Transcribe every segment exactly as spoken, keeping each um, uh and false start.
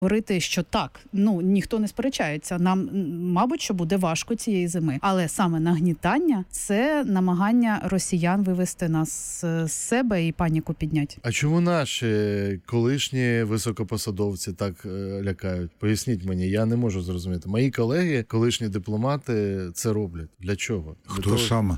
Говорити, що так, ну, ніхто не сперечається. Нам, мабуть, що буде важко цієї зими. Але саме нагнітання – це намагання росіян вивести нас з себе і паніку підняти. А чому наші колишні високопосадовці так е, лякають? Поясніть мені, я не можу зрозуміти. Мої колеги, колишні дипломати, це роблять. Для чого? Хто того, саме?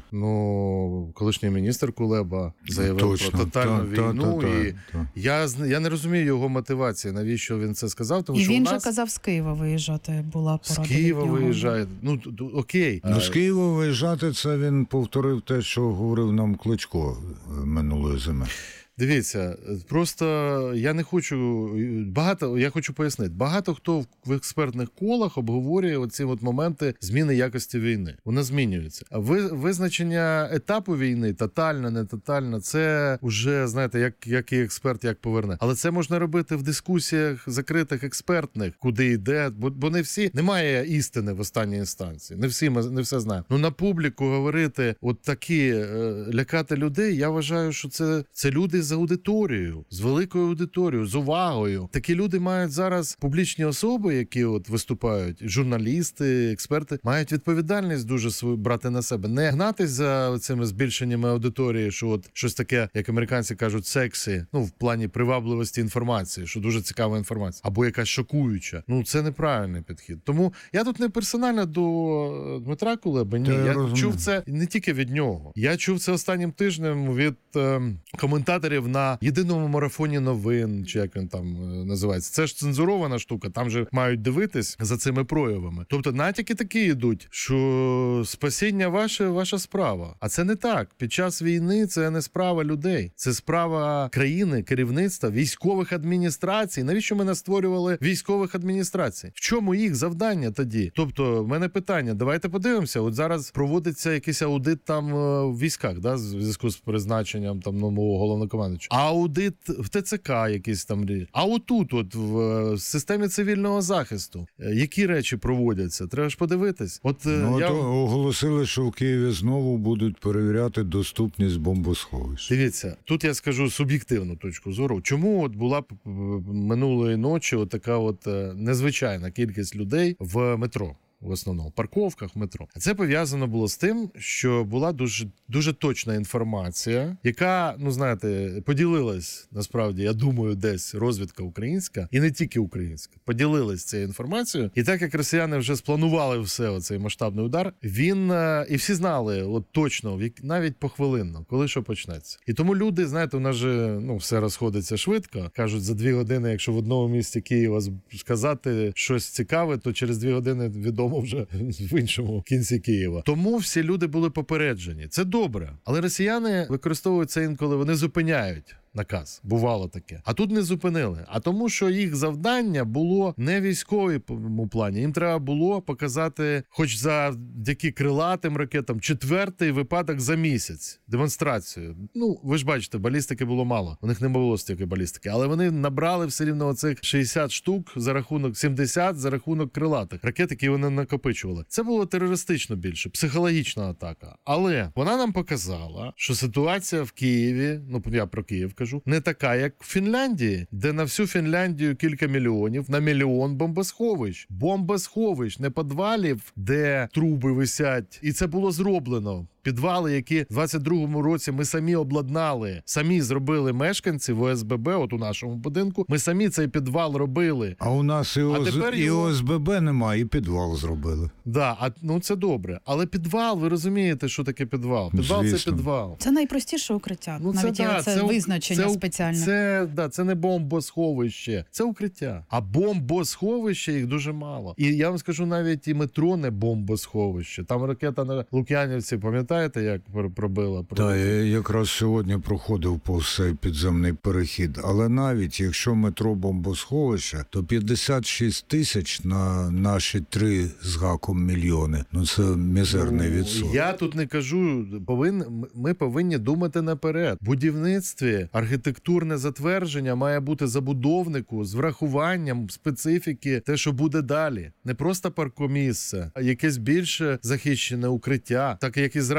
Ну, колишній міністр Кулеба заявив Точно. про тотальну та, війну. та, та, і та, та. Я, я не розумію його мотивації, навіщо він це сказав. Тому І що він у же нас... казав з Києва виїжджати, була порада З Києва від нього. виїжджає. Ну, окей. Ну, з Києва виїжджати, це він повторив те, що говорив нам Кличко минулої зими. Дивіться, просто я не хочу, багато, я хочу пояснити, багато хто в експертних колах обговорює оці от моменти зміни якості війни. Вона змінюється. А ви, визначення етапу війни, тотальна, не тотальна, це вже, знаєте, як, як і експерт, як поверне. Але це можна робити в дискусіях закритих експертних, куди йде, бо, бо не всі, немає істини в останній інстанції. Не всі, ми не все знаємо. Ну на публіку говорити от такі, е, лякати людей, я вважаю, що це, це люди з аудиторією, з великою аудиторією, з увагою. Такі люди мають зараз, публічні особи, які от виступають, журналісти, експерти, мають відповідальність дуже свою брати на себе. Не гнатись за цими збільшеннями аудиторії, що от щось таке, як американці кажуть, сексі, ну в плані привабливості інформації, що дуже цікава інформація, або якась шокуюча. Ну це неправильний підхід. Тому я тут не персонально до Дмитра Кулеби, ні. Я Я розумію. чув це не тільки від нього. Я чув це останнім тижнем від е, коментаторів на єдиному марафоні новин, чи як він там е, називається. Це ж цензурована штука, там же мають дивитись за цими проявами. Тобто натяки такі йдуть, що спасіння ваше, ваша справа. А це не так. Під час війни це не справа людей. Це справа країни, керівництва, військових адміністрацій. Навіщо ми не створювали військових адміністрацій? В чому їх завдання тоді? Тобто, в мене питання, давайте подивимося. От зараз проводиться якийсь аудит там е, в військах, да, в зв'язку з призначенням там нового головнокомандуючого. Аудит в ТЦК якийсь там. А отут, от в е, системі цивільного захисту, е, які речі проводяться? Треба ж подивитись. От, е, Ну, я... то оголосили, що в Києві знову будуть перевіряти доступність бомбосховищ. Дивіться, тут я скажу суб'єктивну точку зору. Чому от була б минулої ночі от така от е, незвичайна кількість людей в метро? В основному парковках, метро. Це пов'язано було з тим, що була дуже дуже точна інформація, яка, ну знаєте, поділилась, насправді, я думаю, десь розвідка українська, і не тільки українська, поділилась цією інформацією. І так як росіяни вже спланували все, оцей масштабний удар, він, і всі знали, от точно, навіть похвилинно, коли що почнеться. І тому люди, знаєте, у нас же, ну, все розходиться швидко. Кажуть, за дві години, якщо в одному місті Києва сказати щось цікаве, то через дві години відомо вже в іншому кінці Києва. Тому всі люди були попереджені. Це добре. Але росіяни використовують це інколи, вони зупиняють наказ. Бувало таке. А тут не зупинили. А тому, що їх завдання було не військовому плані. Їм треба було показати, хоч завдяки крилатим ракетам, четвертий випадок за місяць. Демонстрацію. Ну, ви ж бачите, балістики було мало. У них не було стільки балістики. Але вони набрали все рівно оцих шістдесят штук за рахунок, сімдесят за рахунок крилатих ракет, які вони накопичували. Це було терористично більше, психологічна атака. Але вона нам показала, що ситуація в Києві, ну, я про Київ кажу, не така, як в Фінляндії, де на всю Фінляндію кілька мільйонів, на мільйон бомбосховищ. Бомбосховищ, не підвалів, де труби висять. І це було зроблено. Підвали, які в двадцять другому році ми самі обладнали, самі зробили мешканці в О С Б Б, от у нашому будинку, ми самі цей підвал робили. А у нас і, Оз... його... і О С Б Б немає, і підвал зробили. Да, а, ну це добре. Але підвал, ви розумієте, що таке підвал? Підвал Звісно. це підвал. Це найпростіше укриття. Ну, навіть це, є да, це, це визначення це, спеціальне. Це, це, да, це не бомбосховище, це укриття. А бомбосховище їх дуже мало. І я вам скажу, навіть і метро не бомбосховище. Там ракета на Лук'янівці, пам'ятаєте, як пробила? Так, я якраз сьогодні проходив повз цей підземний перехід. Але навіть якщо метро бомбосховище, то п'ятдесят шість тисяч на наші три з гаком мільйони. Ну це мізерний ну, відсоток. Я тут не кажу, повин, ми повинні думати наперед. В будівництві архітектурне затвердження має бути забудовнику з врахуванням специфіки те, що буде далі. Не просто паркомісце, а якесь більше захищене укриття. Так як Ізраїль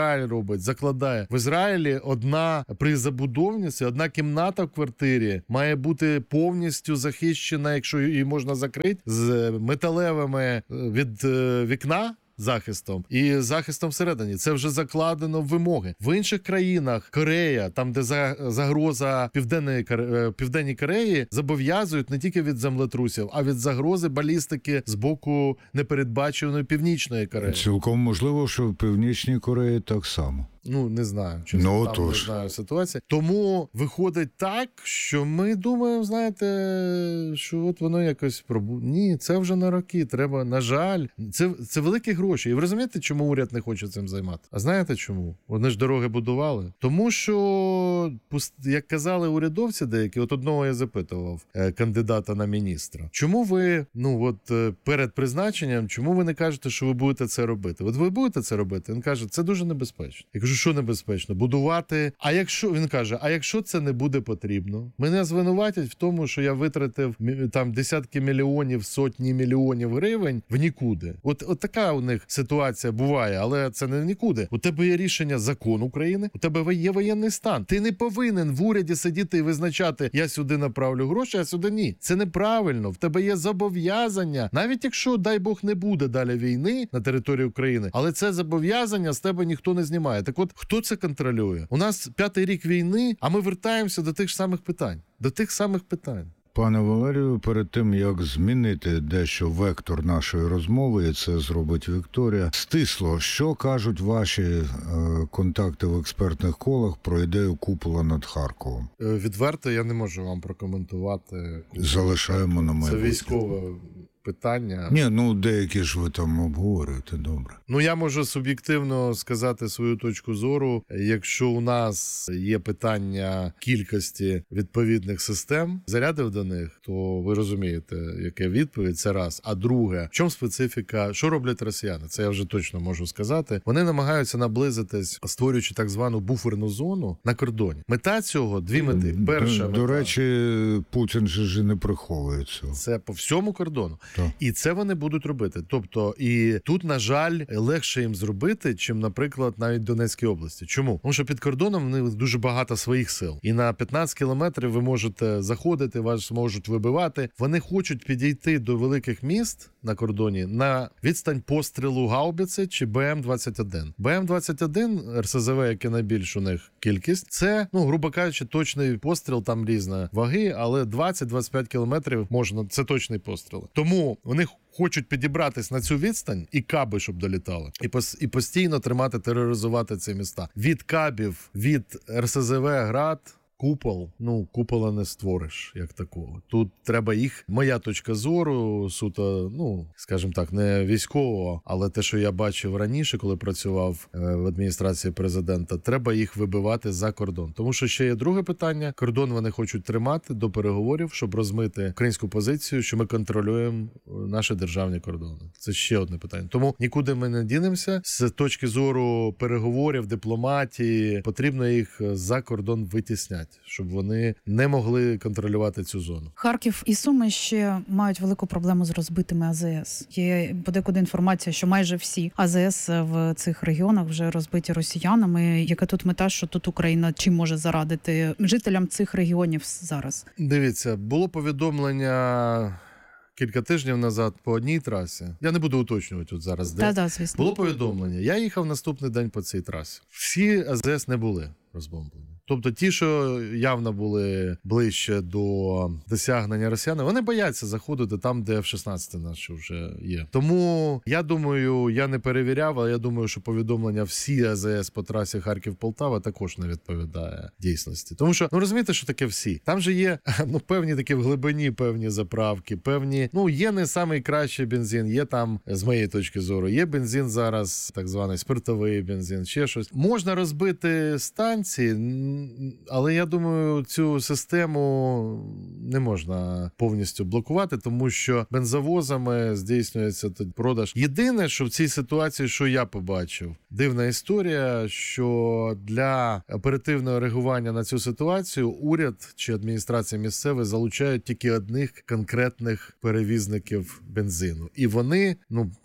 Ізраїль робить, закладає. В Ізраїлі одна при забудовництві, одна кімната в квартирі має бути повністю захищена, якщо її можна закрити, з металевими від вікна захистом і захистом всередині. Це вже закладено в вимоги. В інших країнах, Корея, там де загроза Південної Південній Кореї, зобов'язують не тільки від землетрусів, а від загрози балістики з боку непередбаченої Північної Кореї. Цілком можливо, що в Північній Кореї так само. Ну, не знаю, чесно, ну, там тож. не знаю ситуації. Тому виходить так, що ми думаємо, знаєте, що от воно якось пробу... Ні, це вже на роки, треба, на жаль. Це, це великі гроші. І ви розумієте, чому уряд не хоче цим займати? А знаєте чому? Вони ж дороги будували. Тому що, як казали урядовці деякі, от одного я запитував, кандидата на міністра, чому ви, ну от перед призначенням, чому ви не кажете, що ви будете це робити? От ви будете це робити? Він каже, це дуже небезпечно. Я кажу, що небезпечно? Будувати. А якщо, він каже, а якщо це не буде потрібно? Мене звинуватять в тому, що я витратив там десятки мільйонів, сотні мільйонів гривень в нікуди. От, от така у них ситуація буває, але це не нікуди. У тебе є рішення закон України, у тебе є воєнний стан. Ти не повинен в уряді сидіти і визначати, я сюди направлю гроші, а сюди ні. Це неправильно. В тебе є зобов'язання, навіть якщо, дай Бог, не буде далі війни на території України, але це зобов'язання з тебе ніхто не знімає. Так от, хто це контролює? У нас п'ятий рік війни, а ми вертаємося до тих ж самих питань. До тих самих питань. Пане Валерію, перед тим, як змінити дещо вектор нашої розмови, і це зробить Вікторія, стисло, що кажуть ваші е, контакти в експертних колах про ідею купола над Харковом? Відверто я не можу вам прокоментувати. Залишаємо на майбутнє. Це військове питання. Ні, ну деякі ж ви там обговорюєте, добре. Ну, я можу суб'єктивно сказати свою точку зору. Якщо у нас є питання кількості відповідних систем, зарядив до них, то ви розумієте, яка відповідь, це раз. А друге, в чому специфіка, що роблять росіяни? Це я вже точно можу сказати. Вони намагаються наблизитись, створюючи так звану буферну зону на кордоні. Мета цього, дві мети. Перша до, мета. До речі, Путін же ж не приховує цього. Це по всьому кордону. Так. І це вони будуть робити. Тобто, і тут, на жаль, легше їм зробити, чим, наприклад, навіть в Донецькій області. Чому? Тому що під кордоном в них дуже багато своїх сил. І на п'ятнадцять кілометрів ви можете заходити, вас можуть вибивати. Вони хочуть підійти до великих міст на кордоні на відстань пострілу гаубиці чи Б М двадцять один. Б М двадцять один, Р С З В, яке найбільш у них кількість, це, ну, грубо кажучи, точний постріл, там різні ваги, але двадцять-двадцять п'ять кілометрів можна, це точний постріл. Тому вони хочуть підібратись на цю відстань і каби, щоб долітали. І, пос, і постійно тримати, тероризувати ці міста. Від кабів, від Р С З В, Град, Купол, ну, купола не створиш, як такого. Тут треба їх, моя точка зору, суто, ну, скажімо так, не військового, але те, що я бачив раніше, коли працював в адміністрації президента, треба їх вибивати за кордон. Тому що ще є друге питання. Кордон вони хочуть тримати до переговорів, щоб розмити українську позицію, що ми контролюємо наші державні кордони. Це ще одне питання. Тому нікуди ми не дінемося. З точки зору переговорів, дипломатії, потрібно їх за кордон витісняти, щоб вони не могли контролювати цю зону. Харків і Суми ще мають велику проблему з розбитими А З С. Є подекуди інформація, що майже всі А З С в цих регіонах вже розбиті росіянами. Яка тут мета, що тут Україна чим може зарадити жителям цих регіонів зараз? Дивіться, було повідомлення кілька тижнів назад по одній трасі. Я не буду уточнювати от зараз, де. Та-да, звісно. Було повідомлення. Я їхав наступний день по цій трасі. Всі А З С не були розбомблені. Тобто ті, що явно були ближче до досягнення росіян, вони бояться заходити там, де Ф шістнадцять наші вже є. Тому, я думаю, я не перевіряв, але я думаю, що повідомлення всі А З С по трасі Харків-Полтава також не відповідає дійсності. Тому що, ну розумієте, що таке всі? Там же є, ну, певні такі в глибині, певні заправки, певні, ну, є не найкращий бензин, є там, з моєї точки зору, є бензин зараз, так званий спиртовий бензин, ще щось. Можна розбити станції, але я думаю, цю систему не можна повністю блокувати, тому що бензовозами здійснюється продаж. Єдине, що в цій ситуації, що я побачив, дивна історія, що для оперативного реагування на цю ситуацію уряд чи адміністрація місцева залучають тільки одних конкретних перевізників бензину. І вони, ну,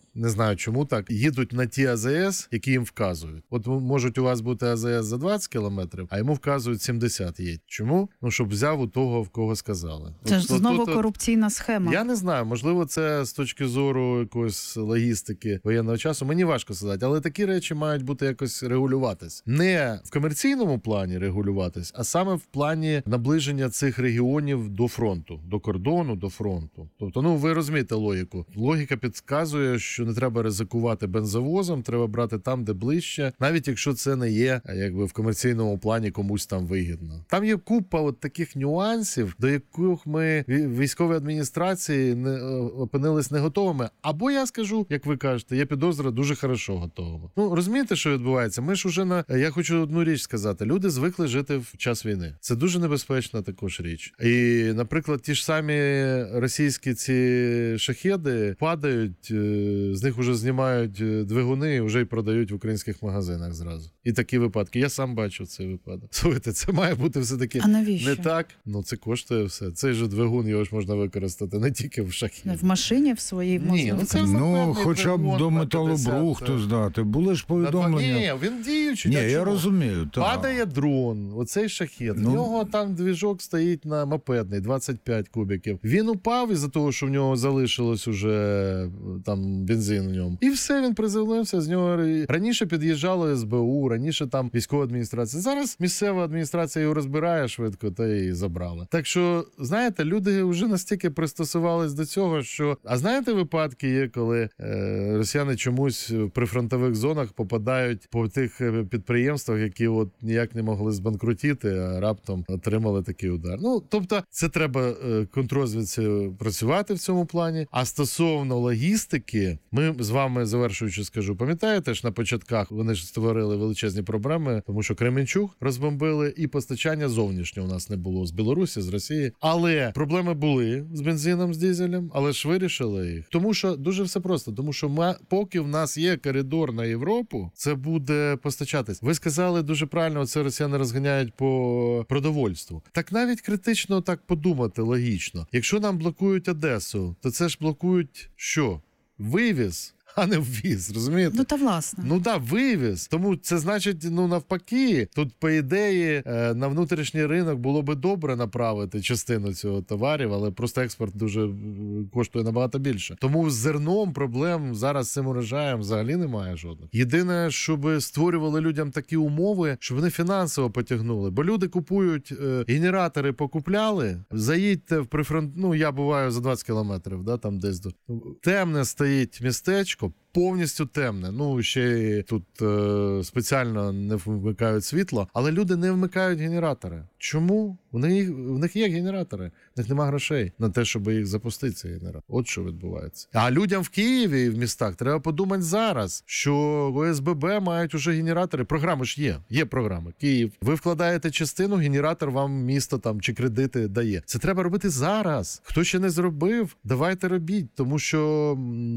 не знаю чому так, їдуть на ті АЗС, які їм вказують. От можуть у вас бути АЗС за двадцять кілометрів, а йому вказують сімдесят їдь. Чому? Ну, щоб взяв у того, в кого сказали. Це от, ж знову от, корупційна схема. Я не знаю, можливо, це з точки зору якоїсь логістики воєнного часу. Мені важко сказати, але такі речі мають бути якось регулюватись. Не в комерційному плані регулюватись, а саме в плані наближення цих регіонів до фронту, до кордону, до фронту. Тобто, ну, ви розумієте логіку. Логіка підказує, що не треба ризикувати бензовозом, треба брати там, де ближче, навіть якщо це не є, якби, в комерційному плані комусь там вигідно. Там є купа от таких нюансів, до яких ми військові адміністрації не опинились не готовими. Або я скажу, як ви кажете, є підозра, дуже хорошо готовими. Ну, розумієте, що відбувається? Ми ж уже на... Я хочу одну річ сказати. Люди звикли жити в час війни. Це дуже небезпечна також річ. І, наприклад, ті ж самі російські ці шахеди падають, з них вже знімають двигуни і вже й продають в українських магазинах зразу. І такі випадки. Я сам бачу цей випадок. Слухайте, це має бути все-таки не так. Ну, це коштує все. Цей же двигун, його ж можна використати не тільки в шахеді. В машині в своїй можна. Ні, ну, це ну хоча б до металобрухту здати. Були ж повідомлення. Ні, він діючий. Ні, я чого? розумію. Та. Падає дрон, оцей шахед. Ну... В нього там двіжок стоїть на мопедний, двадцять п'ять кубиків. Він упав із-за того, що в нього залишилось уже там бензин в ньому. І все, він приземлився з нього. Раніше під'їжджало ес бе у, раніше там військова адміністрація. Зараз місцева адміністрація його розбирає швидко, та й забрала. Так що, знаєте, люди вже настільки пристосувались до цього, що... А знаєте, випадки є, коли е, росіяни чомусь в прифронтових зонах попадають по тих підприємствах, які от ніяк не могли збанкрутіти, а раптом отримали такий удар. Ну, тобто, це треба е, контррозвідці працювати в цьому плані. А стосовно логістики, ми з вами, завершуючи, скажу, пам'ятаєте ж, на початках вони ж створили величезні проблеми, тому що Кременчуг розбомбили і постачання зовнішнього у нас не було з Білорусі, з Росії. Але проблеми були з бензином, з дизелем, але ж вирішили їх. Тому що дуже все просто, тому що ми, поки в нас є коридор на Європу, це буде постачатись. Ви сказали дуже правильно, це росіяни розганяють по продовольству. Так навіть критично так подумати, логічно. Якщо нам блокують Одесу, то це ж блокують що? Вивіз, а не ввіз, розумієте? Ну, та власне. Ну, так, да, вивіз. Тому це значить, ну, навпаки, тут, по ідеї, на внутрішній ринок було би добре направити частину цього товарів, але просто експорт дуже коштує набагато більше. Тому з зерном проблем зараз з цим урожаєм взагалі немає жодних. Єдине, щоб створювали людям такі умови, щоб вони фінансово потягнули. Бо люди купують, е, генератори покупляли, заїдьте в прифронт... Ну, я буваю за двадцять кілометрів, да, там десь до... Темне стоїть містечко, повністю темне. Ну, ще тут е, спеціально не вмикають світло, але люди не вмикають генератори. Чому? В них, в них є генератори, в них нема грошей на те, щоб їх запустити, ці генератори. От що відбувається. А людям в Києві і в містах треба подумати зараз, що о ес бе бе мають уже генератори. Програми ж є. Є програми. Київ. Ви вкладаєте частину, генератор вам місто там чи кредити дає. Це треба робити зараз. Хто ще не зробив, давайте робіть, тому що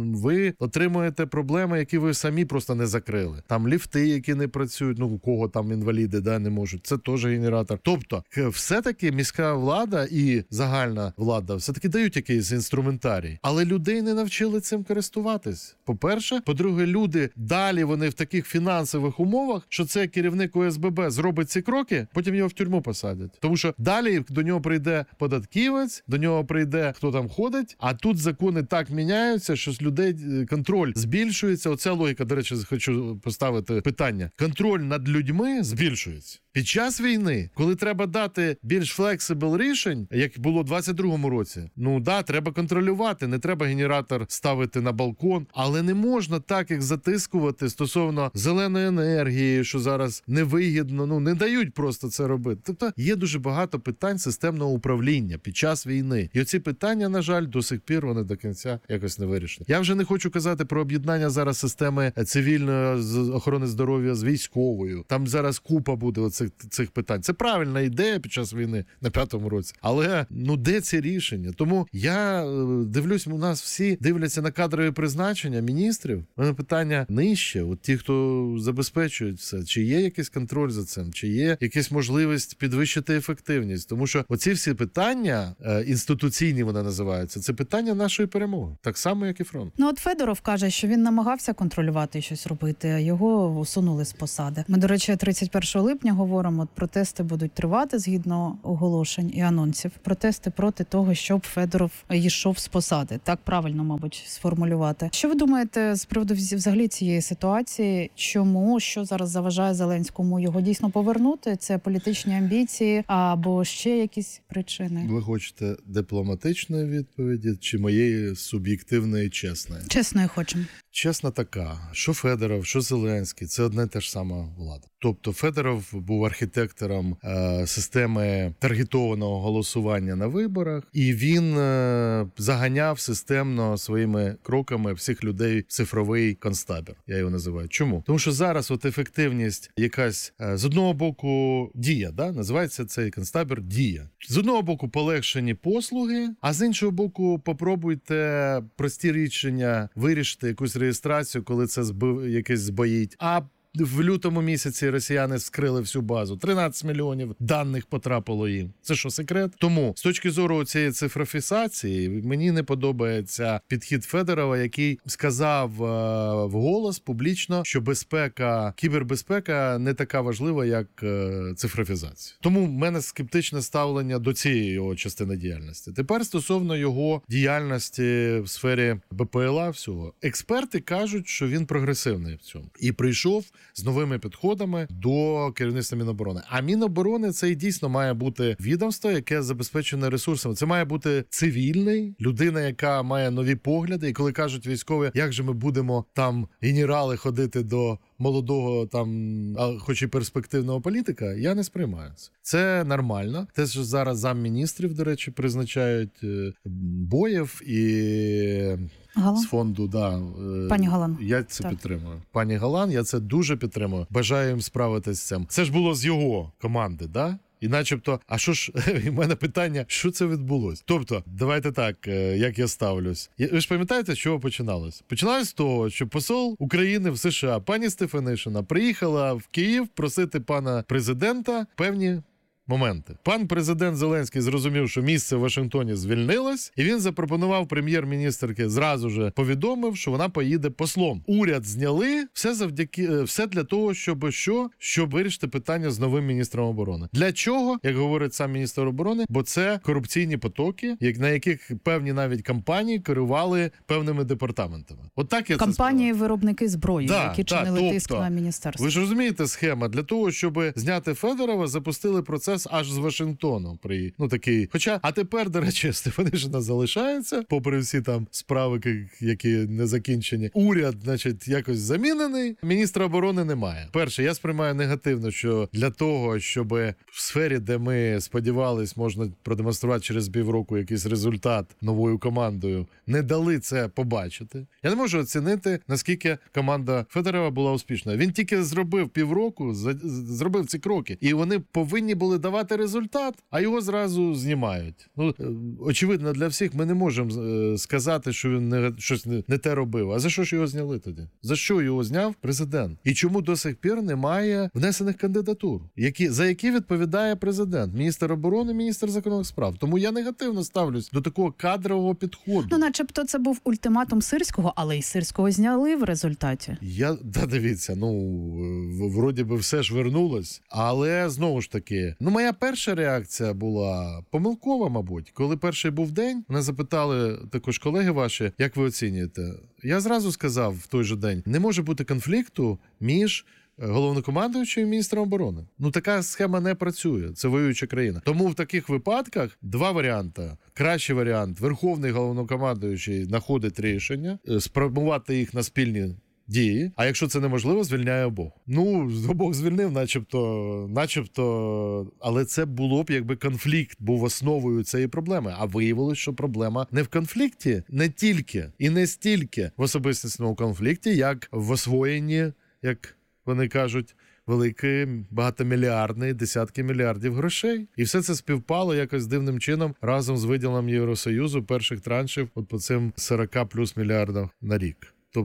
ви отримуєте проблеми, які ви самі просто не закрили. Там ліфти, які не працюють, ну у кого там інваліди, да, не можуть. Це теж генератор. Тобто, все-таки міська влада і загальна влада все-таки дають якийсь інструментарій. Але людей не навчили цим користуватись. По-перше. По-друге, люди далі вони в таких фінансових умовах, що це керівник о ес бе бе зробить ці кроки, потім його в тюрму посадять. Тому що далі до нього прийде податківець, до нього прийде хто там ходить, а тут закони так міняються, що з людей контроль збільшується. Оця логіка, до речі, хочу поставити питання. Контроль над людьми збільшується. Під час війни, коли треба дати більш флексибл рішень, як було в двадцять другому році, ну да, треба контролювати, не треба генератор ставити на балкон, але не можна так їх затискувати стосовно зеленої енергії, що зараз невигідно, ну не дають просто це робити. Тобто є дуже багато питань системного управління під час війни. І оці питання, на жаль, до сих пір вони до кінця якось не вирішені. Я вже не хочу казати про об'єднання зараз системи цивільної охорони здоров'я з військовою. Там зараз купа буде оце цих, цих питань. Це правильна ідея під час війни на п'ятому році. Але ну де ці рішення? Тому я дивлюсь, у нас всі дивляться на кадрові призначення міністрів. У мене питання нижче. От ті, хто забезпечують все, чи є якийсь контроль за цим, чи є якась можливість підвищити ефективність. Тому що оці всі питання, інституційні вони називаються, це питання нашої перемоги. Так само, як і фронт. Ну от Федоров каже, що він намагався контролювати, щось робити, а його усунули з посади. Ми, до речі, тридцять першого липня говоримо, от протести будуть тривати згідно оголошень і анонсів. Протести проти того, щоб Федоров йшов з посади. Так правильно, мабуть, сформулювати. Що ви думаєте з приводу взагалі цієї ситуації? Чому? Що зараз заважає Зеленському його дійсно повернути? Це політичні амбіції або ще якісь причини? Ви хочете дипломатичної відповіді чи моєї суб'єктивної, чесної? Чесною хочемо. Чесна така, що Федоров, що Зеленський – це одна й та ж сама влада. Тобто Федоров був архітектором е, системи таргетованого голосування на виборах, і він е, заганяв системно своїми кроками всіх людей в цифровий концтабір, я його називаю. Чому? Тому що зараз от ефективність якась, е, з одного боку, дія, да? Називається цей концтабір дія. З одного боку полегшені послуги, а з іншого боку попробуйте прості рішення вирішити якусь реєстрацію, коли це збив, якесь збоїть. А в лютому місяці росіяни скрили всю базу. тринадцять мільйонів даних потрапило їм. Це що, секрет? Тому, з точки зору цієї цифрофіксації, мені не подобається підхід Федорова, який сказав е, вголос публічно, що безпека, кібербезпека не така важлива, як е, цифрофіксація. Тому в мене скептичне ставлення до цієї його частини діяльності. Тепер стосовно його діяльності в сфері БПЛА всього. Експерти кажуть, що він прогресивний в цьому. І прийшов з новими підходами до керівництва Міноборони. А Міноборони це і дійсно має бути відомство, яке забезпечене ресурсами. Це має бути цивільний, людина, яка має нові погляди. І коли кажуть військові, як же ми будемо там генерали ходити до молодого, там, а хоч і перспективного політика, я не сприймаю це. Це нормально. Те, що зараз замміністрів, до речі, призначають Боєв і Галан? З фонду, да. Пані Галан. Я це так. підтримую. Пані Галан, я це дуже підтримую. Бажаю їм справитися з цим. Це ж було з його команди, да? І начебто, а що ж, в мене питання, що це відбулось? Тобто, давайте так, як я ставлюсь. Ви ж пам'ятаєте, з чого починалось? Починалось з того, що посол України в США, пані Стефанишина, приїхала в Київ просити пана президента певні моменти. Пан президент Зеленський зрозумів, що місце в Вашингтоні звільнилось, і він запропонував прем'єр-міністерки, зразу же повідомив, що вона поїде послом. Уряд зняли, все завдяки, все для того, щоб що? Щоб вирішити питання з новим міністром оборони. Для чого? Як говорить сам міністр оборони, бо це корупційні потоки, як на яких певні навіть компанії керували певними департаментами. От так я компанії виробники зброї, да, які да, чинили тобто, тиск на міністерство. Ви ж розумієте, схема для того, щоб зняти Федорова, запустили процес аж з Вашингтону. При, ну, такий. Хоча, а тепер, до речі, Стефанишина залишається, попри всі там справи, які не закінчені. Уряд, значить, якось замінений, міністра оборони немає. Перше, я сприймаю негативно, що для того, щоб в сфері, де ми сподівались, можна продемонструвати через півроку якийсь результат новою командою, не дали це побачити. Я не можу оцінити, наскільки команда Федорова була успішною. Він тільки зробив півроку, зробив ці кроки, і вони повинні були давати результат, а його зразу знімають. Ну, очевидно, для всіх ми не можемо сказати, що він не, щось не, не те робив. А за що ж його зняли тоді? За що його зняв президент? І чому до сих пір немає внесених кандидатур, які, за які відповідає президент, міністр оборони, міністр закордонних справ? Тому я негативно ставлюсь до такого кадрового підходу. Ну, начебто це був ультиматум Сирського, але і Сирського зняли в результаті. Я, да, дивіться, ну, вроді би все ж вернулось, але знову ж таки, ну, моя перша реакція була помилкова, мабуть. Коли перший був день, мене запитали також колеги ваші, як ви оцінюєте? Я зразу сказав в той же день, не може бути конфлікту між головнокомандуючим і міністром оборони. Ну, така схема не працює. Це воююча країна. Тому в таких випадках два варіанти. Кращий варіант – верховний головнокомандуючий знаходить рішення, спрямувати їх на спільні дії, а якщо це неможливо, звільняє обох. Ну, обох звільнив, начебто, начебто, але це було б, якби конфлікт був основою цієї проблеми. А виявилось, що проблема не в конфлікті, не тільки і не стільки в особистісному конфлікті, як в освоєнні, як вони кажуть, в великий, багатомільярдний, десятки мільярдів грошей. І все це співпало якось дивним чином разом з виділенням Євросоюзу перших траншів от по цим сорок плюс мільярдів на рік.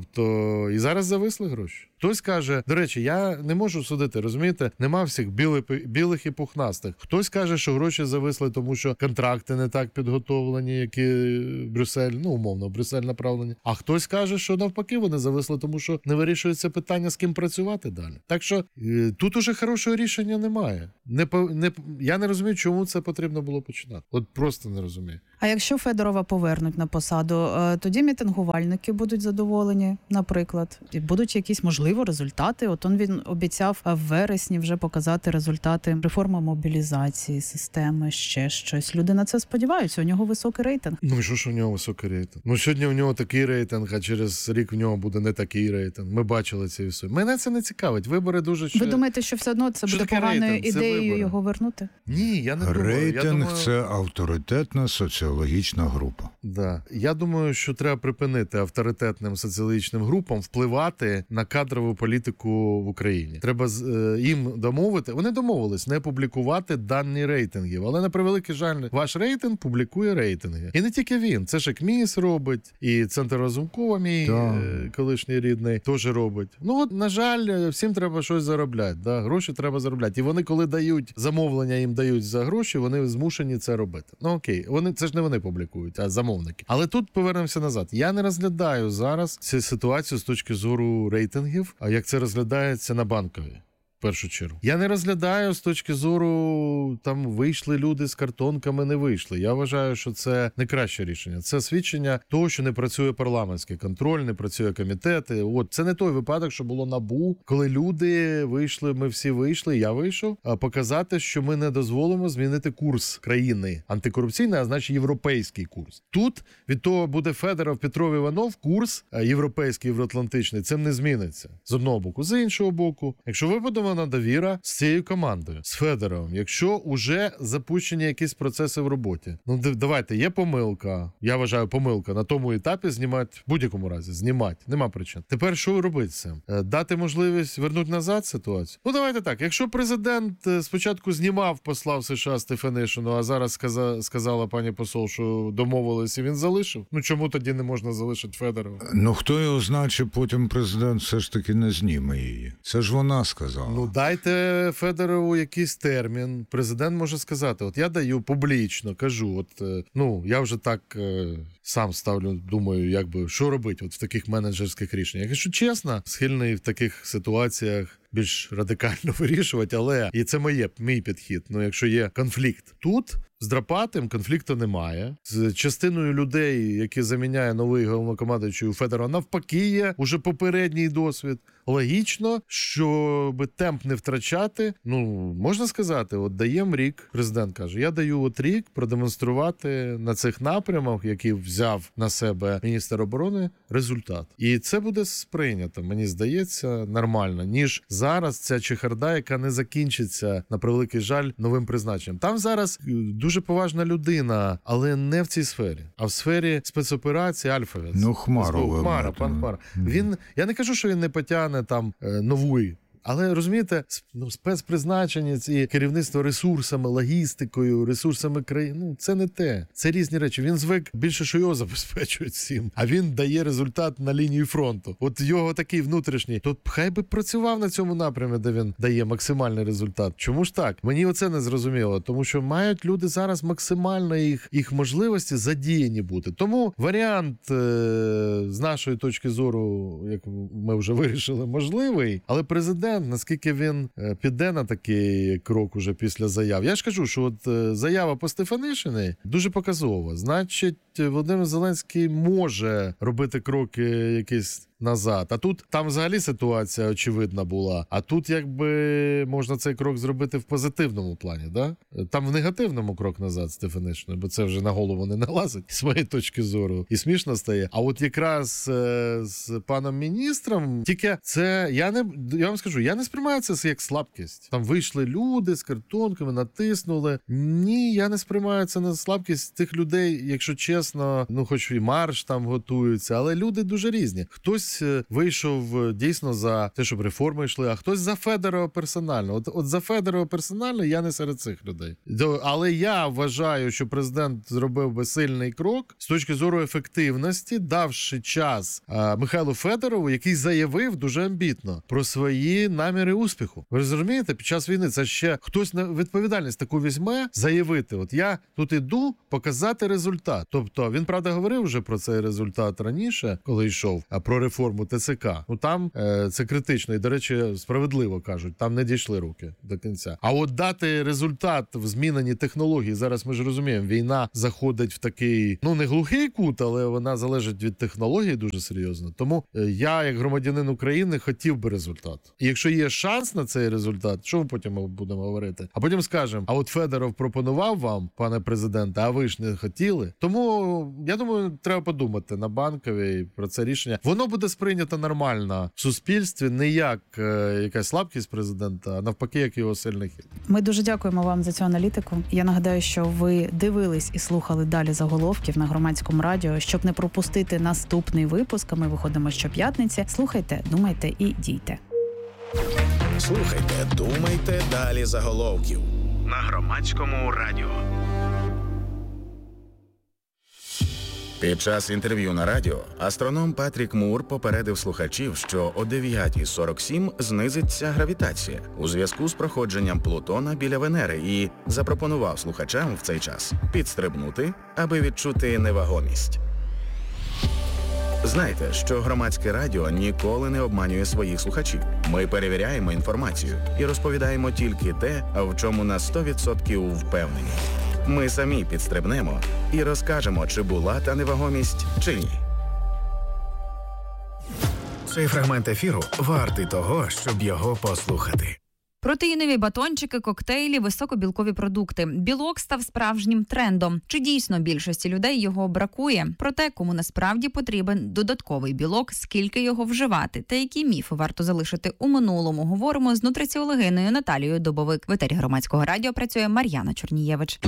Тобто і зараз зависли гроші. Хтось каже, до речі, я не можу судити, розумієте, нема всіх білих, білих і пухнастих. Хтось каже, що гроші зависли, тому що контракти не так підготовлені, які Брюссель, ну умовно, Брюссель направлені. А хтось каже, що навпаки вони зависли, тому що не вирішується питання, з ким працювати далі. Так що е, тут уже хорошого рішення немає. Не, не, я не розумію, чому це потрібно було починати. От просто не розумію. А якщо Федорова повернуть на посаду, тоді мітингувальники будуть задоволені, наприклад, і будуть якісь, можливо, результати. От он він обіцяв в вересні вже показати результати реформи мобілізації системи, ще щось. Люди на це сподіваються, у нього високий рейтинг. Ну і що ж у нього високий рейтинг? Ну сьогодні у нього такий рейтинг, а через рік в нього буде не такий рейтинг. Ми бачили це і все. Мене це не цікавить. Вибори дуже ще... Ви думаєте, що все одно це що буде поганою рейтинг? ідеєю його вернути? Ні, я не думаю. Рейтинг я думаю... – це авторитетна соціологічна група. Да. Я думаю, що треба припинити авторитетним соціологічним групам впливати на кадрову політику в Україні. Треба е, їм домовити, вони домовились не публікувати дані рейтингів, але на превеликий жаль, ваш рейтинг публікує рейтинги. І не тільки він, це ж і КМІС робить, і Центр Разумкова, мій е, колишній рідний, теж робить. Ну от, на жаль, всім треба щось заробляти, да? Гроші треба заробляти. І вони, коли дають замовлення, їм дають за гроші, вони змушені це робити. Ну окей, вони, це ж не вони публікують, а замовники. Але тут повернемося назад. Я не розглядаю зараз цю ситуацію з точки зору рейтингів, а як це розглядається на Банковій. В першу чергу. Я не розглядаю з точки зору, там вийшли люди з картонками, не вийшли. Я вважаю, що це не краще рішення. Це свідчення того, що не працює парламентський контроль, не працює комітети. От це не той випадок, що було НАБУ, коли люди вийшли, ми всі вийшли, я вийшов, а показати, що ми не дозволимо змінити курс країни. Антикорупційний, а значить європейський курс. Тут від того буде Федоров, Петров, Іванов, курс європейський, євроатлантичний, цим не зміниться. З одного боку. З іншого боку, якщо ви будемо на довіра з цією командою, з Федоровим, якщо вже запущені якісь процеси в роботі. Ну, давайте, є помилка, я вважаю, помилка, на тому етапі знімати, в будь-якому разі, знімати, нема причин. Тепер що робити з цим? Дати можливість вернути назад ситуацію? Ну, давайте так, якщо президент спочатку знімав, послав США Стефанишину, а зараз сказа, сказала пані посол, що домовились і він залишив, ну чому тоді не можна залишити Федорова? Ну, хто його знає, чи потім президент все ж таки не зніме її? Це ж вона сказала. Ну, дайте Федорову якийсь термін. Президент може сказати, от я даю публічно, кажу, от, ну, я вже так е, сам ставлю, думаю, як би, що робити от в таких менеджерських рішеннях. Якщо чесно, схильний в таких ситуаціях більш радикально вирішувати, але, і це моє, мій підхід, ну, якщо є конфлікт тут, з Драпатим конфлікту немає. З частиною людей, які заміняє новий головнокомандуючий у Федорова, навпаки є уже попередній досвід. Логічно, щоб темп не втрачати, ну, можна сказати, от даємо рік, президент каже, я даю от рік продемонструвати на цих напрямах, які взяв на себе міністр оборони, результат. І це буде сприйнято, мені здається, нормально, ніж зараз ця чехарда, яка не закінчиться, на превеликий жаль, новим призначенням. Там зараз дуже поважна людина, але не в цій сфері, а в сфері спецоперації Альфавець. Ну, Хмаров. Хмара, пан Хмара. Він, я не кажу, що він не потягне там е, новий. Але, розумієте, ну, спецпризначення і керівництво ресурсами, логістикою, ресурсами країни, ну, це не те. Це різні речі. Він звик більше, що його забезпечують всім, а він дає результат на лінії фронту. От його такий внутрішній. То хай би працював на цьому напрямі, де він дає максимальний результат. Чому ж так? Мені оце не зрозуміло. Тому що мають люди зараз максимально їх, їх можливості задіяні бути. Тому варіант, е- з нашої точки зору, як ми вже вирішили, можливий, але президент, наскільки він піде на такий крок уже після заяв. Я ж кажу, що от заява по Стефанишині дуже показова. Значить, Володимир Зеленський може робити кроки якісь назад. А тут, там взагалі ситуація очевидна була. А тут якби можна цей крок зробити в позитивному плані, да? Там в негативному крок назад Стефанишиною, бо це вже на голову не налазить, з моєї точки зору. І смішно стає. А от якраз е, з паном міністром, тільки це, я не, я вам скажу, я не сприймаю це як слабкість. Там вийшли люди з картонками, натиснули. Ні, я не сприймаю це на слабкість тих людей, якщо чесно, ну хоч і марш там готуються, але люди дуже різні. Хтось хтось вийшов дійсно за те, щоб реформи йшли, а хтось за Федорова персонально. От, от за Федорова персонально я не серед цих людей. Але я вважаю, що президент зробив би сильний крок з точки зору ефективності, давши час а, Михайлу Федорову, який заявив дуже амбітно про свої наміри успіху. Ви розумієте, під час війни це ще хтось на відповідальність таку візьме, заявити, от я тут іду показати результат. Тобто він, правда, говорив вже про цей результат раніше, коли йшов, а про реформу ТЦК. Ну там е, це критично і, до речі, справедливо кажуть, там не дійшли руки до кінця. А от дати результат в зміненій технології, зараз ми ж розуміємо, війна заходить в такий, ну не глухий кут, але вона залежить від технології дуже серйозно. Тому е, я, як громадянин України, хотів би результат. І якщо є шанс на цей результат, що ми потім будемо говорити? А потім скажемо, а от Федоров пропонував вам, пане президенте, а ви ж не хотіли. Тому, я думаю, треба подумати на Банковій про це рішення. Воно буде сприйнято нормально в суспільстві, не як е, якась слабкість президента, а навпаки, як його сильний хід. Ми дуже дякуємо вам за цю аналітику. Я нагадаю, що ви дивились і слухали далі заголовків на Громадському радіо. Щоб не пропустити наступний випуск, ми виходимо щоп'ятниці. Слухайте, думайте і дійте. Слухайте, думайте, далі заголовків на Громадському радіо. Під час інтерв'ю на радіо астроном Патрік Мур попередив слухачів, що о дев'ята сорок сім знизиться гравітація у зв'язку з проходженням Плутона біля Венери і запропонував слухачам в цей час підстрибнути, аби відчути невагомість. Знайте, що Громадське радіо ніколи не обманює своїх слухачів. Ми перевіряємо інформацію і розповідаємо тільки те, в чому на сто відсотків впевнені. Ми самі підстрибнемо і розкажемо, чи була та невагомість, чи ні. Цей фрагмент ефіру вартий того, щоб його послухати. Протеїнові батончики, коктейлі, високобілкові продукти. Білок став справжнім трендом. Чи дійсно більшості людей його бракує? Про те, кому насправді потрібен додатковий білок, скільки його вживати та які міфи варто залишити у минулому, говоримо з нутриціологиною Наталією Дубовик. В етері Громадського радіо працює Мар'яна Чорнієвич.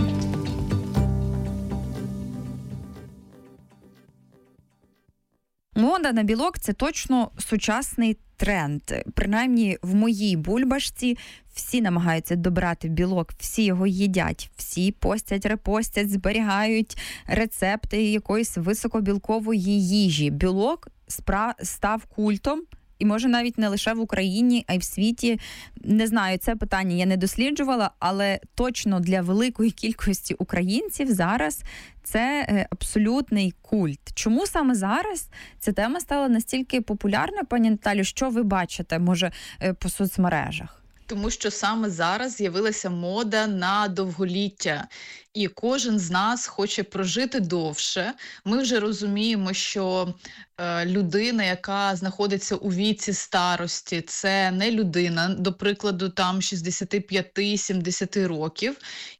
Мода на білок – це точно сучасний тренд. Принаймні в моїй бульбашці всі намагаються добрати білок, всі його їдять, всі постять, репостять, зберігають рецепти якоїсь високобілкової їжі. Білок спра- став культом. І, може, навіть не лише в Україні, а й в світі. Не знаю, це питання я не досліджувала, але точно для великої кількості українців зараз це абсолютний культ. Чому саме зараз ця тема стала настільки популярною, пані Наталю? Що ви бачите, може, по соцмережах? Тому що саме зараз з'явилася мода на довголіття. І кожен з нас хоче прожити довше. Ми вже розуміємо, що е, людина, яка знаходиться у віці старості, це не людина, до прикладу, там шістдесят п'ять - сімдесят років.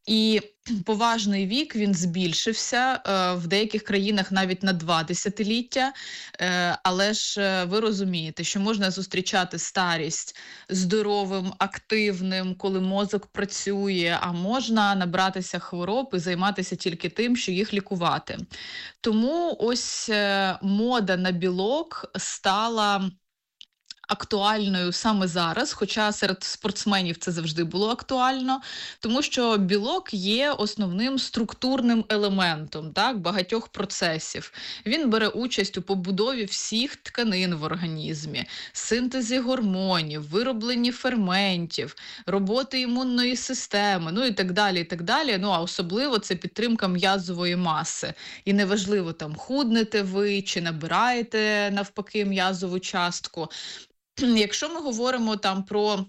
І поважний вік, він збільшився, е, в деяких країнах навіть на два десятиліття. Е, але ж е, ви розумієте, що можна зустрічати старість здоровим, активним, коли мозок працює, а можна набратися хвороб і займатися тільки тим, що їх лікувати. Тому ось мода на білок стала актуальною саме зараз, хоча серед спортсменів це завжди було актуально, тому що білок є основним структурним елементом, так, багатьох процесів. Він бере участь у побудові всіх тканин в організмі, синтезі гормонів, виробленні ферментів, роботи імунної системи, ну і так далі, і так далі. Ну, а особливо це підтримка м'язової маси. І неважливо, там, худнете ви чи набираєте, навпаки, м'язову частку. Якщо ми говоримо там про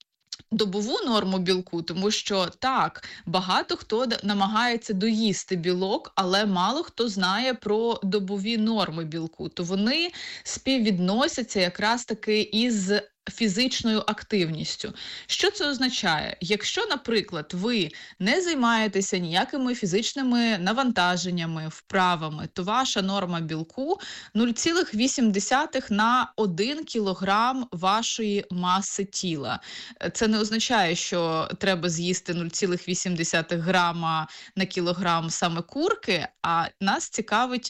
добову норму білку, тому що так, багато хто намагається доїсти білок, але мало хто знає про добові норми білку, то вони співвідносяться якраз таки із фізичною активністю. Що це означає? Якщо, наприклад, ви не займаєтеся ніякими фізичними навантаженнями, вправами, то ваша норма білку нуль цілих вісім десятих на один кілограм вашої маси тіла. Це не означає, що треба з'їсти нуль цілих вісім десятих грама на кілограм саме курки, а нас цікавить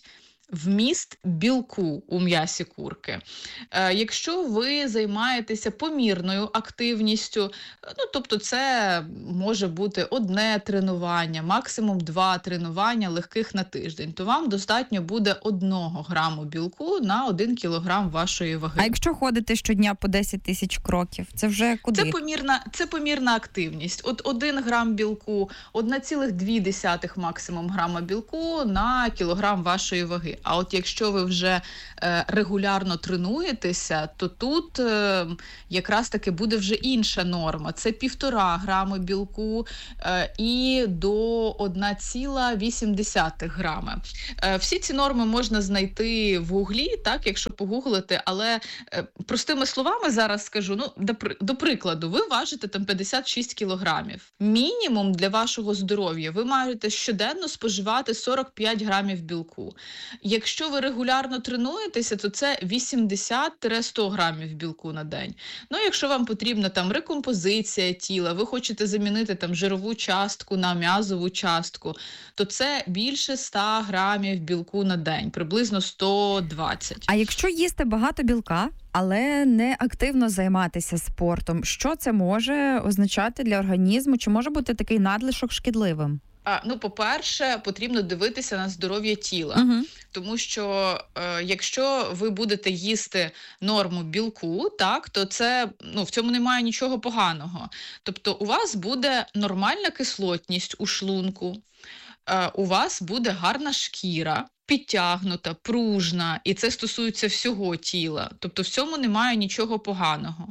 вміст білку у м'ясі курки. Е, якщо ви займаєтеся помірною активністю, ну, тобто це може бути одне тренування, максимум два тренування легких на тиждень, то вам достатньо буде одного граму білку на один кілограм вашої ваги. А якщо ходите щодня по десять тисяч кроків, це вже куди? Це помірна, це помірна активність. От один грам білку, одна ціла дві десятих максимум грама білку на кілограм вашої ваги. А от якщо ви вже е, регулярно тренуєтеся, то тут е, якраз таки буде вже інша норма. Це півтора грами білку е, і до одна ціла вісім десятих грами. Е, всі ці норми можна знайти в гуглі, так, якщо погуглити, але е, простими словами зараз скажу, ну, до, до прикладу, ви важите там п'ятдесят шість кілограмів. Мінімум для вашого здоров'я ви маєте щоденно споживати сорок п'ять грамів білку. Якщо ви регулярно тренуєтеся, то це вісімдесят - сто грамів білку на день. Ну, якщо вам потрібна там рекомпозиція тіла, ви хочете замінити там жирову частку на м'язову частку, то це більше ста грамів білку на день, приблизно сто двадцять. А якщо їсти багато білка, але не активно займатися спортом, що це може означати для організму? Чи може бути такий надлишок шкідливим? А, ну, по-перше, потрібно дивитися на здоров'я тіла, Угу. тому що е, якщо ви будете їсти норму білку, так, то це, ну, в цьому немає нічого поганого. Тобто у вас буде нормальна кислотність у шлунку, е, у вас буде гарна шкіра, підтягнута, пружна, і це стосується всього тіла. Тобто в цьому немає нічого поганого.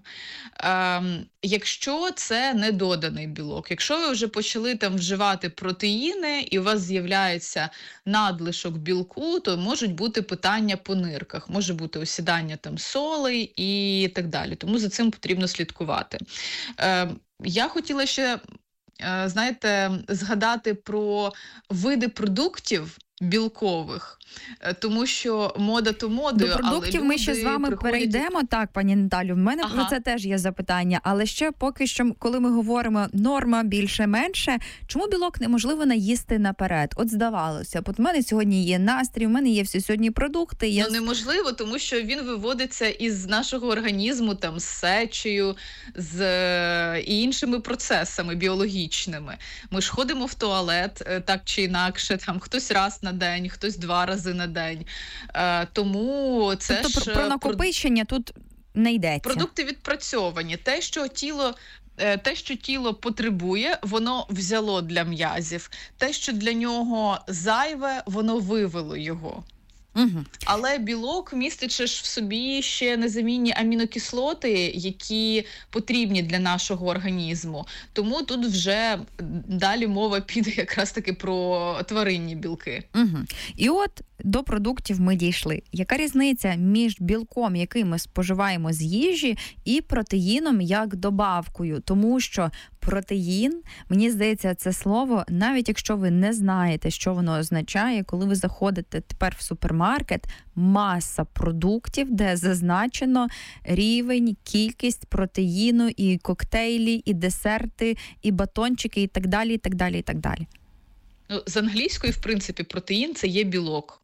Ем, якщо це не доданий білок, якщо ви вже почали там вживати протеїни і у вас з'являється надлишок білку, то можуть бути питання по нирках, може бути осідання там солей і так далі. Тому за цим потрібно слідкувати. Ем, я хотіла ще, е, знаєте, згадати про види продуктів білкових, тому що мода то модою, До продуктів але ми ще з вами приходять... перейдемо, так, пані Наталю, в мене Ага. про це теж є запитання, але ще поки що, коли ми говоримо норма більше-менше, чому білок неможливо наїсти наперед? От здавалося, от в мене сьогодні є настрій, в мене є всі сьогодні продукти. Я... Ну, неможливо, тому що він виводиться із нашого організму, там, з сечею, з е, і іншими процесами біологічними. Ми ж ходимо в туалет, е, так чи інакше, там, хтось раз на день, хтось два рази на день. Е, тому це тобто ж... про, про накопичення тут не йдеться. Продукти відпрацьовані. Те, що тіло Те, що тіло потребує, воно взяло для м'язів. Те, що для нього зайве, воно вивело його. Угу. Але білок містить ж в собі ще незамінні амінокислоти, які потрібні для нашого організму. Тому тут вже далі мова піде якраз таки про тваринні білки. Угу. І от до продуктів ми дійшли. Яка різниця між білком, який ми споживаємо з їжі, і протеїном як добавкою? Тому що протеїн, мені здається, це слово, навіть якщо ви не знаєте, що воно означає, коли ви заходите тепер в супермаркет, маса продуктів, де зазначено рівень, кількість протеїну, і коктейлі, і десерти, і батончики, і так далі, і так далі, і так далі. Ну, з англійської, в принципі, протеїн – це є білок.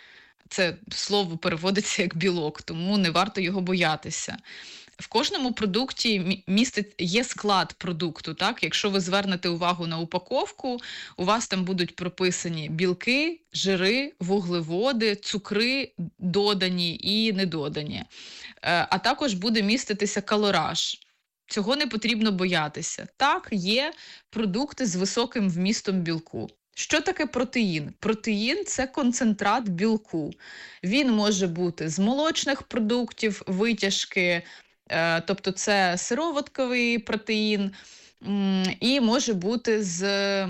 Це слово переводиться як білок, тому не варто його боятися. В кожному продукті містить, є склад продукту. Так? Якщо ви звернете увагу на упаковку, у вас там будуть прописані білки, жири, вуглеводи, цукри додані і недодані. А також буде міститися калораж. Цього не потрібно боятися. Так, є продукти з високим вмістом білку. Що таке протеїн? Протеїн – це концентрат білку. Він може бути з молочних продуктів, витяжки, тобто це сироватковий протеїн, і може бути з,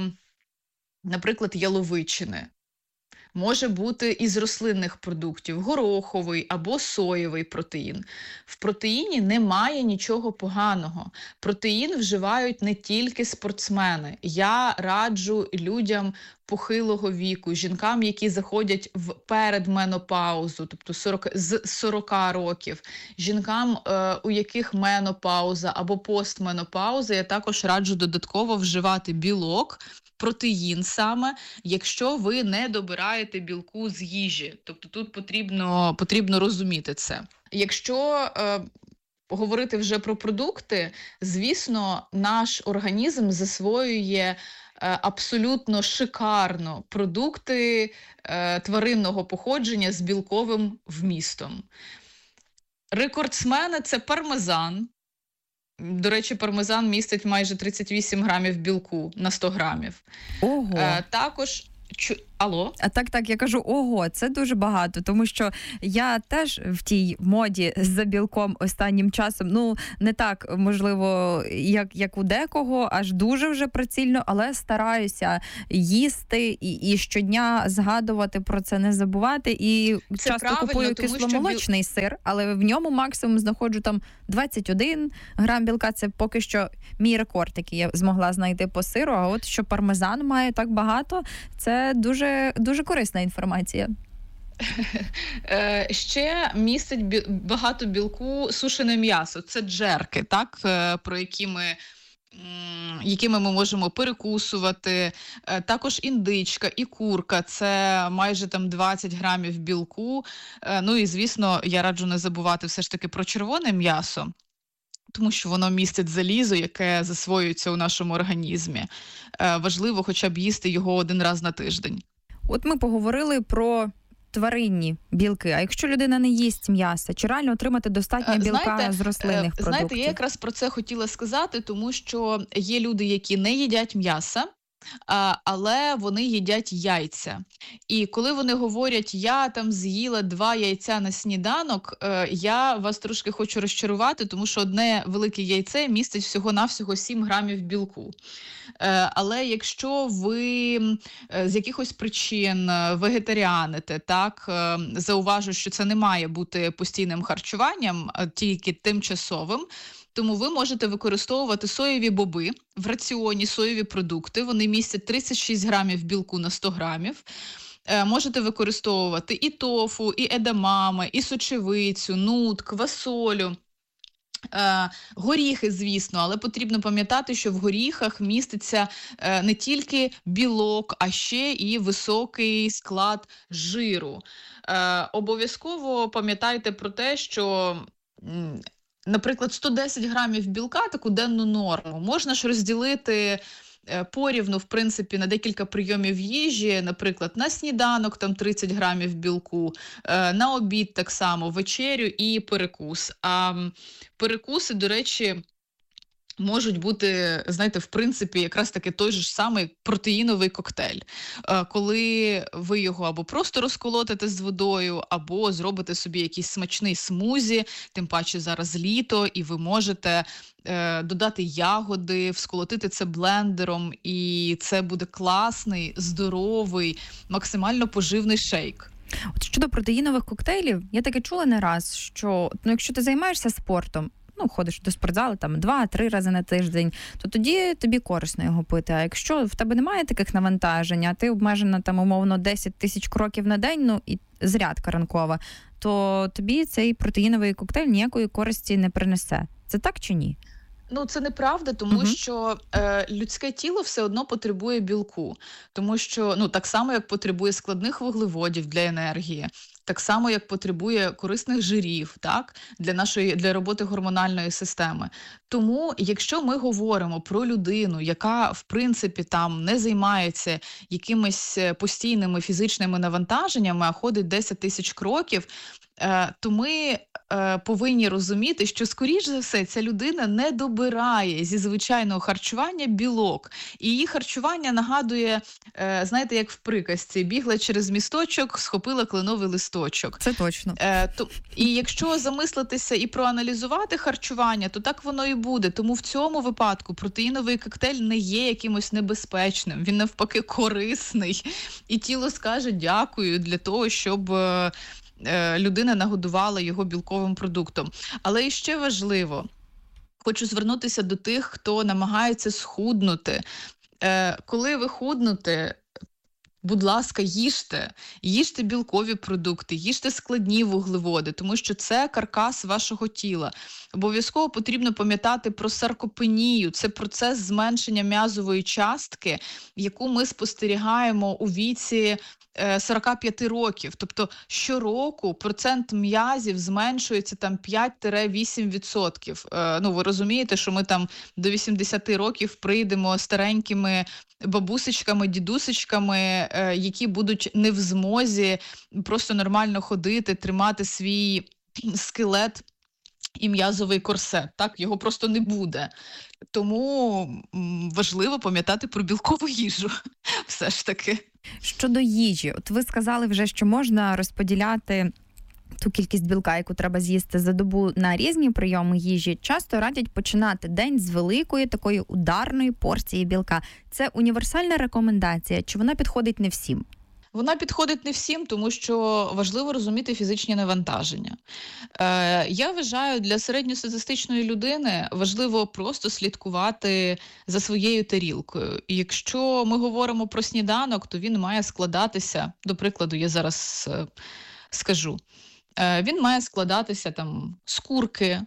наприклад, яловичини. Може бути із рослинних продуктів, гороховий або соєвий протеїн. В протеїні немає нічого поганого. Протеїн вживають не тільки спортсмени. Я раджу людям похилого віку, жінкам, які заходять в передменопаузу, тобто сорок, з сорока років, жінкам, е, у яких менопауза або постменопауза, я також раджу додатково вживати білок, протеїн саме, якщо ви не добираєте білку з їжі. Тобто тут потрібно, потрібно розуміти це. Якщо е, говорити вже про продукти, звісно, наш організм засвоює абсолютно шикарно продукти е, тваринного походження з білковим вмістом. Рекордсмени – це пармезан. До речі, пармезан містить майже тридцять вісім грамів білку на сто грамів. Ого! Е, також... Чу... Алло? А так, так, я кажу, ого, це дуже багато, тому що я теж в тій моді за білком останнім часом, ну, не так, можливо, як, як у декого, аж дуже вже прицільно, але стараюся їсти і, і щодня згадувати про це, не забувати. І це часто купую кисломолочний біл... сир, але в ньому максимум знаходжу там двадцять один грам білка, це поки що мій рекорд, який я змогла знайти по сиру, а от що пармезан має так багато, це дуже, дуже корисна інформація. Ще містить багато білку сушене м'ясо. Це джерки, так, про які ми, якими ми можемо перекусувати. Також індичка і курка – це майже там двадцять грамів білку. Ну і, звісно, я раджу не забувати все ж таки про червоне м'ясо, тому що воно містить залізо, яке засвоюється у нашому організмі. Важливо хоча б їсти його один раз на тиждень. От ми поговорили про тваринні білки. А якщо людина не їсть м'яса, чи реально отримати достатньо білка знаєте, з рослинних продуктів? Знаєте, я якраз про це хотіла сказати, тому що є люди, які не їдять м'яса, але вони їдять яйця. І коли вони говорять, я там з'їла два яйця на сніданок, я вас трошки хочу розчарувати, тому що одне велике яйце містить всього-навсього сім грамів білку. Але якщо ви з якихось причин вегетаріаните, так, зауважу, що це не має бути постійним харчуванням, а тільки тимчасовим, тому ви можете використовувати соєві боби в раціоні, соєві продукти. Вони містять тридцять шість грамів білку на сто грамів. Е, можете використовувати і тофу, і едамаме, і сочевицю, нут, квасолю. Е, горіхи, звісно, але потрібно пам'ятати, що в горіхах міститься е, не тільки білок, а ще і високий склад жиру. Е, обов'язково пам'ятайте про те, що... М- Наприклад, сто десять грамів білка, таку денну норму, можна ж розділити порівну, в принципі, на декілька прийомів їжі, наприклад, на сніданок там тридцять грамів білку, на обід так само, вечерю і перекус. А перекуси, до речі, можуть бути, знаєте, в принципі, якраз таки той же ж самий протеїновий коктейль. Коли ви його або просто розколотите з водою, або зробите собі якийсь смачний смузі, тим паче зараз літо, і ви можете е, додати ягоди, всколотити це блендером, і це буде класний, здоровий, максимально поживний шейк. От щодо протеїнових коктейлів, я таки чула не раз, що ну, якщо ти займаєшся спортом, ну, ходиш до спортзалу там два-три рази на тиждень, то тоді тобі корисно його пити. А якщо в тебе немає таких навантажень, а ти обмежена там умовно десять тисяч кроків на день, ну і зарядка ранкова, то тобі цей протеїновий коктейль ніякої користі не принесе. Це так чи ні? Ну, це неправда, тому uh-huh. що е, людське тіло все одно потребує білку. Тому що, ну, так само, як потребує складних вуглеводів для енергії, так само, як потребує корисних жирів, так, для нашої, для роботи гормональної системи. Тому, якщо ми говоримо про людину, яка, в принципі, там не займається якимись постійними фізичними навантаженнями, а ходить десять тисяч кроків, е, то ми повинні розуміти, що, скоріш за все, ця людина не добирає зі звичайного харчування білок. І її харчування нагадує, знаєте, як в приказці, бігла через місточок, схопила кленовий листочок. Це точно. І якщо замислитися і проаналізувати харчування, то так воно і буде. Тому в цьому випадку протеїновий коктейль не є якимось небезпечним. Він навпаки корисний. І тіло скаже дякую для того, щоб людина нагодувала його білковим продуктом. Але і ще важливо, хочу звернутися до тих, хто намагається схуднути. Коли ви худнете, Будь ласка, їжте, їжте білкові продукти, їжте складні вуглеводи, тому що це каркас вашого тіла. Обов'язково потрібно пам'ятати про саркопенію. Це процес зменшення м'язової частки, яку ми спостерігаємо у віці сорок п'ять років. Тобто щороку процент м'язів зменшується там п'ять-вісім відсотків. Ну, ви розумієте, що ми там до вісімдесят років прийдемо старенькими бабусечками, дідусечками, які будуть не в змозі просто нормально ходити, тримати свій скелет і м'язовий корсет. Так, його просто не буде. Тому важливо пам'ятати про білкову їжу. Все ж таки. Щодо їжі, от ви сказали вже, що можна розподіляти ту кількість білка, яку треба з'їсти за добу, на різні прийоми їжі. Часто радять починати день з великої такої ударної порції білка. Це універсальна рекомендація, чи вона підходить не всім? Вона підходить не всім, тому що важливо розуміти фізичні навантаження. Е, я вважаю, для середньостатистичної людини важливо просто слідкувати за своєю тарілкою. І якщо ми говоримо про сніданок, то він має складатися, до прикладу, я зараз е, скажу, е, він має складатися там з курки,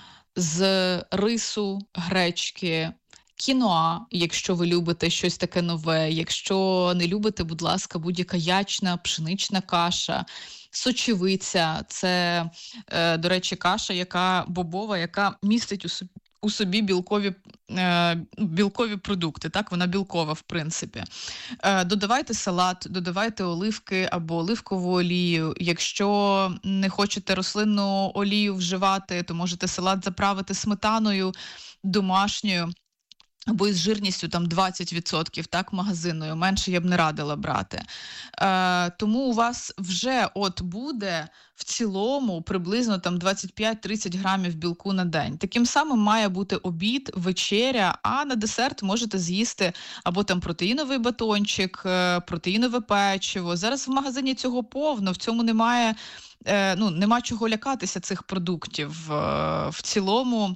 з рису, гречки, кіноа, якщо ви любите щось таке нове. Якщо не любите, будь ласка, будь-яка ячна, пшенична каша, сочевиця. Це, е, до речі, каша, яка бобова, яка містить у собі, у собі білкові, е, білкові продукти. Так, вона білкова, в принципі. Е, додавайте салат, додавайте оливки або оливкову олію. Якщо не хочете рослинну олію вживати, то можете салат заправити сметаною домашньою, або із жирністю там двадцять відсотків, так, магазинною. Менше я б не радила брати. Е, тому у вас вже от буде в цілому приблизно там двадцять п'ять-тридцять грамів білку на день. Таким самим має бути обід, вечеря, а на десерт можете з'їсти або там протеїновий батончик, е, протеїнове печиво. Зараз в магазині цього повно, в цьому немає, е, ну, нема чого лякатися цих продуктів. Е, в цілому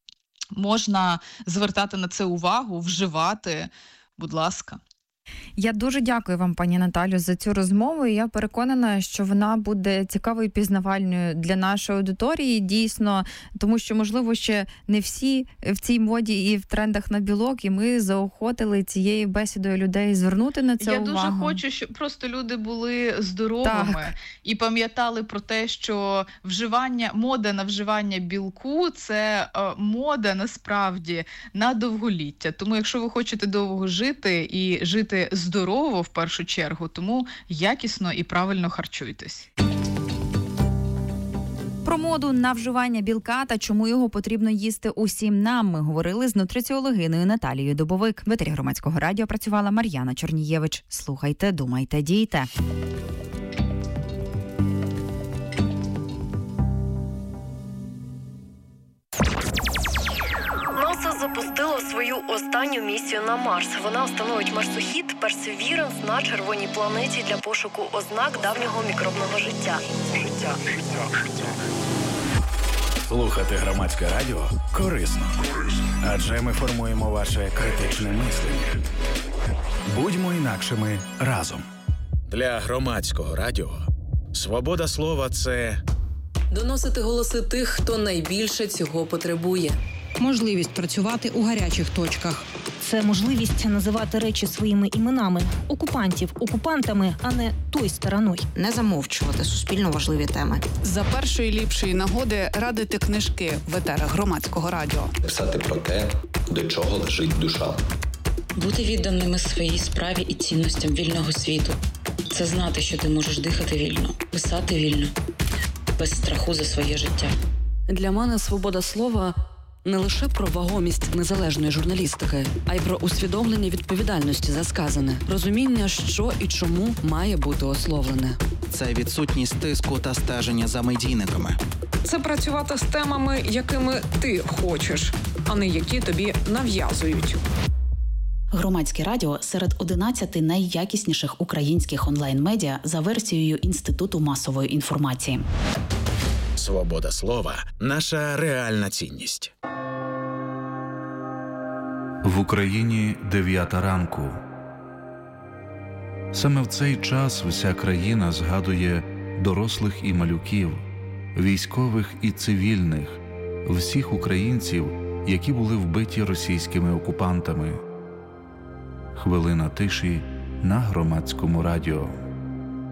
можна звертати на це увагу, вживати, будь ласка. Я дуже дякую вам, пані Наталю, за цю розмову. І я переконана, що вона буде цікавою і пізнавальною для нашої аудиторії, дійсно, тому що, можливо, ще не всі в цій моді і в трендах на білок, і ми заохотили цією бесідою людей звернути на це я увагу. Я дуже хочу, щоб просто люди були здоровими, так, і пам'ятали про те, що вживання, мода на вживання білку – це е, мода, насправді, на довголіття. Тому, якщо ви хочете довго жити і жити здорово в першу чергу, тому якісно і правильно харчуйтесь. Про моду на вживання білка та чому його потрібно їсти усім нам ми говорили з нутриціологиною Наталією Дубовик. В етері Громадського радіо працювала Мар'яна Чорнієвич. Слухайте, думайте, дійте. НАСА запустило свою останню місію на Марс. Вона встановить марсохід Персевіранс на червоній планеті для пошуку ознак давнього мікробного життя. Життя. Слухати Громадське радіо корисно. Адже ми формуємо ваше критичне мислення. Будьмо інакшими разом. Для Громадського радіо свобода слова – це доносити голоси тих, хто найбільше цього потребує. Можливість працювати у гарячих точках. Це можливість називати речі своїми іменами. Окупантів окупантами, а не той стороною. Не замовчувати суспільно важливі теми. За першої ліпшої нагоди радити книжки в етерах Громадського радіо. Писати про те, до чого лежить душа. Бути відданими своїй справі і цінностям вільного світу. Це знати, що ти можеш дихати вільно, писати вільно, без страху за своє життя. Для мене свобода слова – не лише про вагомість незалежної журналістики, а й про усвідомлення відповідальності за сказане, розуміння, що і чому має бути ословлене. Це відсутність тиску та стеження за медійниками. Це працювати з темами, якими ти хочеш, а не які тобі нав'язують. Громадське радіо серед одинадцяти найякісніших українських онлайн-медіа за версією Інституту масової інформації. Свобода слова – наша реальна цінність. В Україні дев'ята ранку. Саме в цей час вся країна згадує дорослих і малюків, військових і цивільних, всіх українців, які були вбиті російськими окупантами. Хвилина тиші на Громадському радіо.